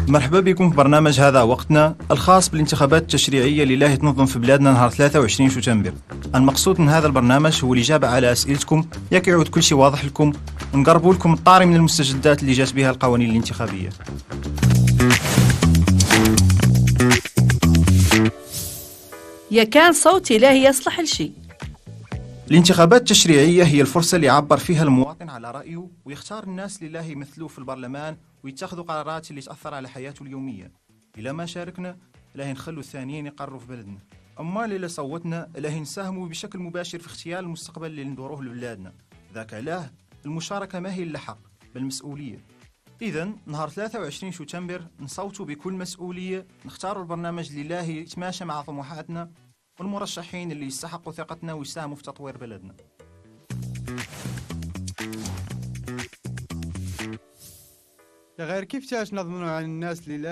مرحبا بكم في برنامج هذا وقتنا الخاص بالانتخابات التشريعية اللي راهي تنظم في بلادنا نهار 23 شتنبر. المقصود من هذا البرنامج هو الإجابة على أسئلتكم ياك يعود كل شيء واضح لكم ونقربوا لكم الطاري من المستجدات اللي جات بها القوانين الانتخابية. يا كان صوتي لا يصلح لشيء. الانتخابات التشريعية هي الفرصة اللي يعبر فيها المواطن على رأيه ويختار الناس اللي لا يمثلوه في البرلمان ويتخذوا قرارات اللي تأثر على حياته اليومية. إلا ما شاركنا لا نخلوا الثانيين يقرروا في بلدنا. أما اللي صوتنا لا نساهموا بشكل مباشر في اختيار المستقبل اللي ندوروه لبلادنا. ذاك علاه المشاركة ما هي إلا حق بل مسؤولية. إذن نهار 23 شتنبر نصوتوا بكل مسؤولية، نختاروا البرنامج اللي لا يتماشى مع طموحاتنا والمرشحين اللي يستحقوا ثقتنا ويساهموا في تطوير بلدنا. يا غير كيف نضمنوا على الناس اللي